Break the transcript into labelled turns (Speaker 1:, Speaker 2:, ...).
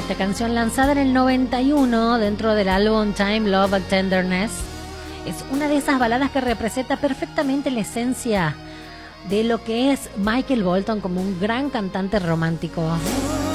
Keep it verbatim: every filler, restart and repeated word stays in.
Speaker 1: Esta canción, lanzada en el noventa y uno dentro del álbum Time, Love and Tenderness, es una de esas baladas que representa perfectamente la esencia de lo que es Michael Bolton como un gran cantante romántico.